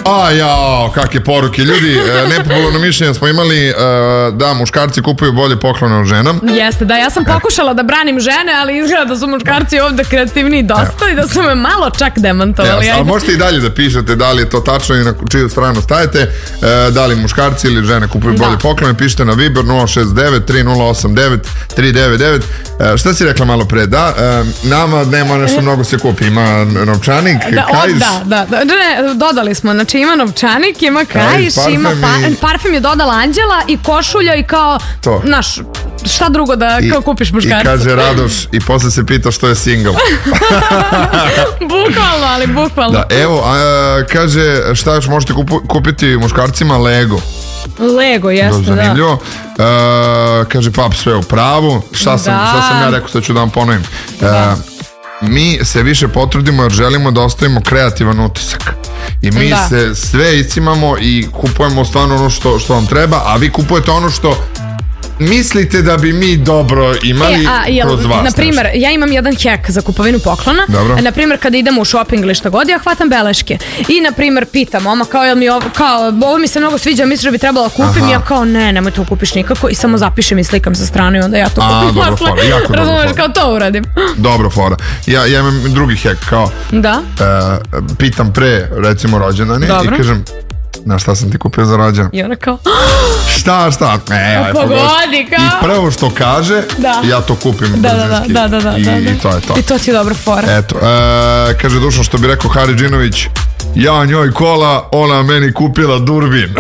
Kakve poruke. Ljudi, nepopularno mišljenje smo imali da muškarci kupuju bolje poklone od žena. Jeste, da, ja sam pokušala da branim žene, ali izgleda da su muškarci ovde kreativniji dosta i da su me malo čak demantovali. Ali možete i dalje da pišete da li je to tačno i na čiju stranu stajete, da li muškarci ili žene kupuju bolje poklone. Pišite na Viber 069 3089 399. Šta si rekla malo pre? Da, nama nema nešto mnogo se kupi. Ima novčanik, kajš. Da, dodali smo, znači ima novčanik, ima kajš, ima parfem je dodala Anđela i košulja i kao, znaš, šta drugo da kao kupiš muškarcu. I kaže Radoš i posle se pita što je single. Bukvalno, ali bukvalno. Da, evo, kaže šta još možete kupiti muškarcima? Lego, jeste, da. Zanimljivo. Kaže pap sve u pravu. Šta sam ja rekao, što ću da vam ponovim. Mi se više potrudimo jer želimo da ostavimo kreativan utisak. I mi se sve iscimamo i kupujemo stvarno ono što vam treba, a vi kupujete ono što mislite da bi mi dobro imali kroz vas. Naprimjer, ja imam jedan hack za kupovinu poklona. Naprimjer, kada idemo u shopping ili šta god, ja hvatam beleške. I, naprimjer, pitam mama ovo mi se mnogo sviđa, misliš da bi trebala kupim? I ja kao, nemoj to kupiš nikako. I samo zapišem i slikam sa strane i onda ja to kupim. Dobro fora, jako dobro fora. Kao to uradim. Dobro fora. Ja imam drugi hack, kao pitam pre, recimo, rođendani i kažem, na šta sam ti kupio za rođendan? I ona kao, šta? Pogodi kao. I prvo što kaže, ja to kupim brzinski. I to je to. I to ti je dobra fora. Eto, kaže Dušan, što bi rekao Hari Džinović, ja njoj kola, ona meni kupila durbin.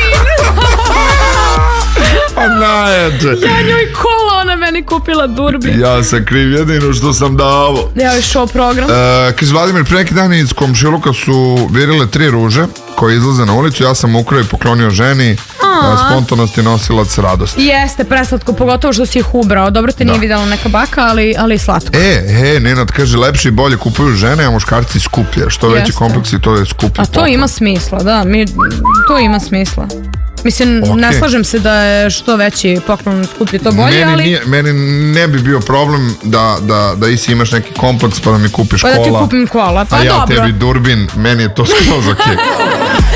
Ja njoj kola, ona meni kupila durbin. Ja sam kriv, jedino što sam davo. Ja je show program. Kaže Vladimir, pre neki dan iz komšiluka su virile 3 ruže koje izlaze na ulicu. Ja sam ukrao i poklonio ženi. Spontanost je nosilac radosti. Jeste, preslatko, pogotovo što si ih ubrao. Dobro te nije vidjela neka baka, ali slatko. Nenad kaže, lepše i bolje kupuju žene, a muškarci skuplje. Što veći kompleksi, to je skuplje. A to ima smisla, da. To ima smisla. Mislim, ne slažem se da je što veći poklon skuplji, to bolje, ali... Meni ne bi bio problem da isi imaš neki kompleks pa da mi kupiš kola. Pa da ti kupim kola, pa dobro. A ja tebi durbin, meni je to skroz okej.